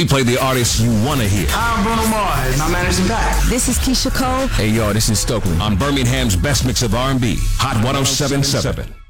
We play the artists you want to hear. I'm Bruno Mars. I'm Anderson .Paak. This is Keisha Cole. Hey, yo, this is Stokely. On Birmingham's best mix of R&B, Hot 107.7.